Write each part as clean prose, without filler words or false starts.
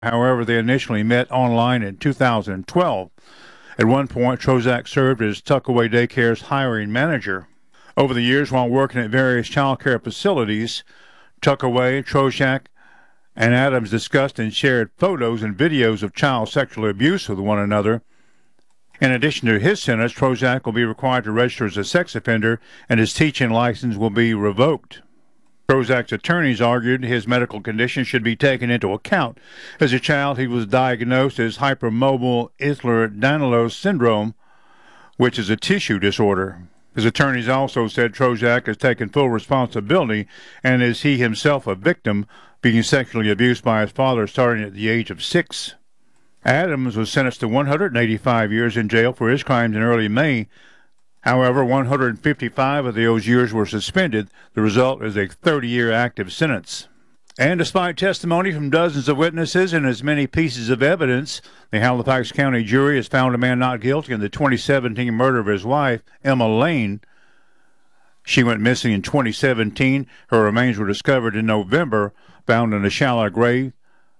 However, they initially met online in 2012. At one point, Trozak served as Tuckaway Daycare's hiring manager. Over the years, while working at various child care facilities, Tuckaway, Trozak, and Adams discussed and shared photos and videos of child sexual abuse with one another. In addition to his sentence, Trozak will be required to register as a sex offender, and his teaching license will be revoked. Trozak's attorneys argued his medical condition should be taken into account. As a child, he was diagnosed as hypermobile Ehlers-Danlos syndrome, which is a tissue disorder. His attorneys also said Trozak has taken full responsibility and is he himself a victim, being sexually abused by his father starting at the age of 6. Adams was sentenced to 185 years in jail for his crimes in early May. However, 155 of those years were suspended. The result is a 30-year active sentence. And despite testimony from dozens of witnesses and as many pieces of evidence, the Halifax County jury has found a man not guilty in the 2017 murder of his wife, Emma Lane. She went missing in 2017. Her remains were discovered in November, found in a shallow grave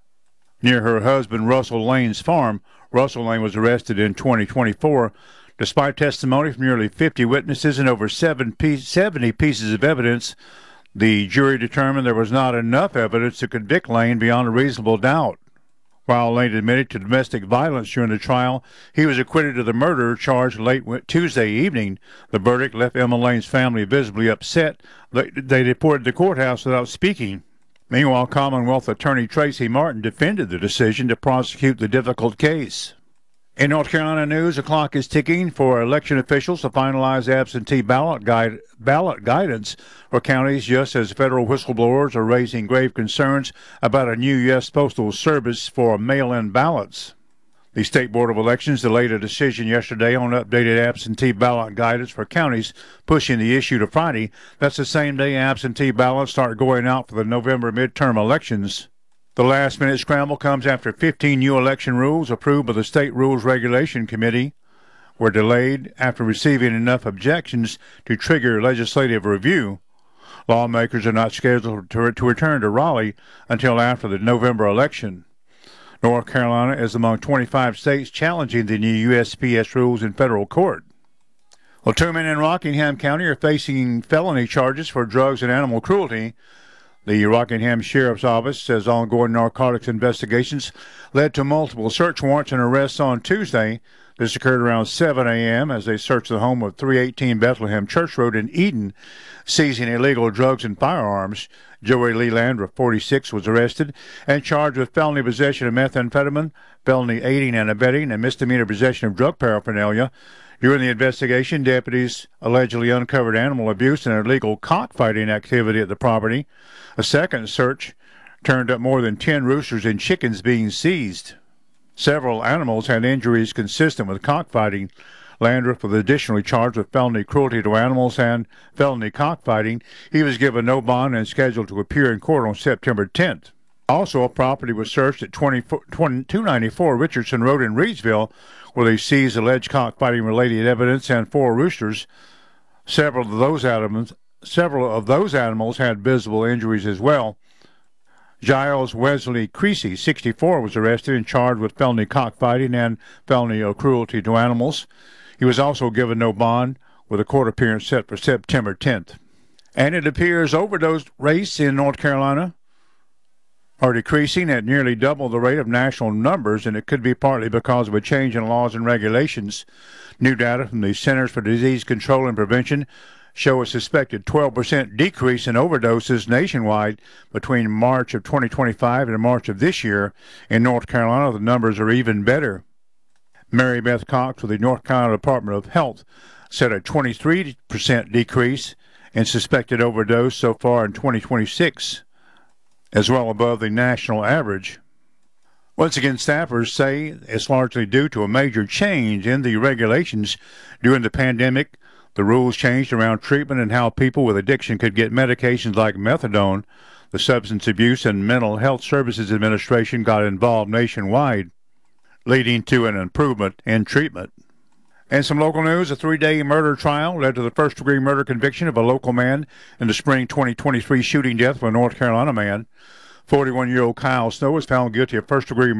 near her husband Russell Lane's farm. Russell Lane was arrested in 2024. Despite testimony from nearly 50 witnesses and over 70 pieces of evidence, the jury determined there was not enough evidence to convict Lane beyond a reasonable doubt. While Lane admitted to domestic violence during the trial, he was acquitted of the murder charge late Tuesday evening. The verdict left Emma Lane's family visibly upset. They departed the courthouse without speaking. Meanwhile, Commonwealth Attorney Tracy Martin defended the decision to prosecute the difficult case. In North Carolina news, the clock is ticking for election officials to finalize absentee ballot guidance for counties, just as federal whistleblowers are raising grave concerns about a new U.S. Postal Service for mail-in ballots. The State Board of Elections delayed a decision yesterday on updated absentee ballot guidance for counties, pushing the issue to Friday. That's the same day absentee ballots start going out for the November midterm elections. The last-minute scramble comes after 15 new election rules approved by the State Rules Regulation Committee were delayed after receiving enough objections to trigger legislative review. Lawmakers are not scheduled to return to Raleigh until after the November election. North Carolina is among 25 states challenging the new USPS rules in federal court. Well, 2 men in Rockingham County are facing felony charges for drugs and animal cruelty. The Rockingham Sheriff's Office says ongoing narcotics investigations led to multiple search warrants and arrests on Tuesday. This occurred around 7 a.m. as they searched the home of 318 Bethlehem Church Road in Eden, seizing illegal drugs and firearms. Joey Leland, 46, was arrested and charged with felony possession of methamphetamine, felony aiding and abetting, and misdemeanor possession of drug paraphernalia. During the investigation, deputies allegedly uncovered animal abuse and illegal cockfighting activity at the property. A second search turned up more than 10 roosters and chickens being seized. Several animals had injuries consistent with cockfighting. Landreth was additionally charged with felony cruelty to animals and felony cockfighting. He was given no bond and scheduled to appear in court on September 10th. Also, a property was searched at 294 Richardson Road in Reedsville, where they seized alleged cockfighting-related evidence and 4 roosters. Several of those animals had visible injuries as well. Giles Wesley Creasy, 64, was arrested and charged with felony cockfighting and felony cruelty to animals. He was also given no bond, with a court appearance set for September 10th. And it appears overdose rates in North Carolina are decreasing at nearly double the rate of national numbers, and it could be partly because of a change in laws and regulations. New data from the Centers for Disease Control and Prevention show a suspected 12% decrease in overdoses nationwide between March of 2025 and March of this year. In North Carolina, the numbers are even better. Mary Beth Cox with the North Carolina Department of Health said a 23% decrease in suspected overdose so far in 2026, as well above the national average. Once again, staffers say it's largely due to a major change in the regulations during the pandemic. The rules changed around treatment and how people with addiction could get medications like methadone. The Substance Abuse and Mental Health Services Administration got involved nationwide, leading to an improvement in treatment. And some local news, a 3-day murder trial led to the first-degree murder conviction of a local man in the spring 2023 shooting death of a North Carolina man. 41-year-old Kyle Snow was found guilty of first-degree